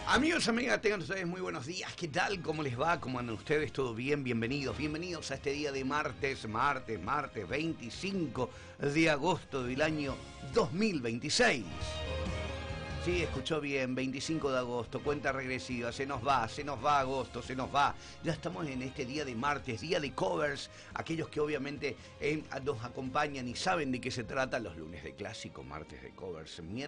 Amigos, amigas, tengan ustedes muy buenos días. ¿Qué tal? ¿Cómo les va? ¿Cómo andan ustedes? ¿Todo bien? Bienvenidos a este día de martes 25 de agosto del año 2026. Sí, escuchó bien, 25 de agosto, cuenta regresiva, se nos va agosto, se nos va. Ya estamos en este día de martes, día de covers, aquellos que obviamente nos acompañan y saben de qué se trata, los lunes de clásico, martes de covers,